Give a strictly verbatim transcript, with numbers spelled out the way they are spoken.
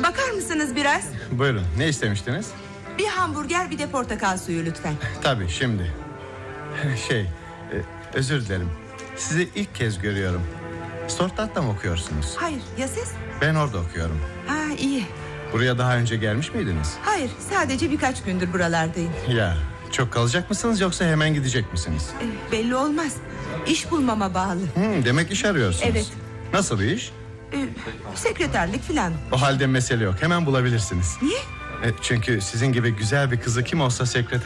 Bakar mısınız biraz? Buyurun, ne istemiştiniz? Bir hamburger, bir de portakal suyu lütfen. Tabii, şimdi. Şey, e, özür dilerim. Sizi ilk kez görüyorum. Stuttgart'ta mı okuyorsunuz? Hayır, ya siz? Ben orada okuyorum. Ha, iyi. Buraya daha önce gelmiş miydiniz? Hayır, sadece birkaç gündür buralardayım. Ya, çok kalacak mısınız yoksa hemen gidecek misiniz? Ee, belli olmaz. İş bulmama bağlı. Hmm, demek iş arıyorsunuz. Evet. Nasıl bir iş? Ee, sekreterlik filan. O halde mesele yok, hemen bulabilirsiniz. Niye? E, çünkü sizin gibi güzel bir kızı kim olsa sekreter